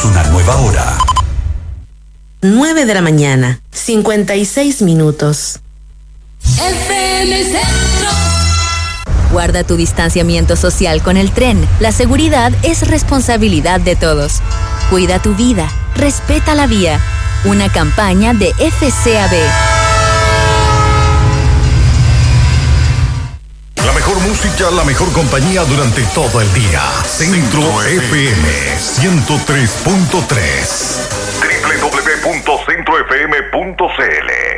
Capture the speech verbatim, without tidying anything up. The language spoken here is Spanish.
Iniciamos una nueva hora. nueve de la mañana, cincuenta y seis minutos. F M Centro. Guarda tu distanciamiento social con el tren. La seguridad es responsabilidad de todos. Cuida tu vida. Respeta la vía. Una campaña de F C A B. La mejor música, la mejor compañía durante todo el día. Centro F M ciento tres punto tres. doble u doble u doble u punto centro f m punto c l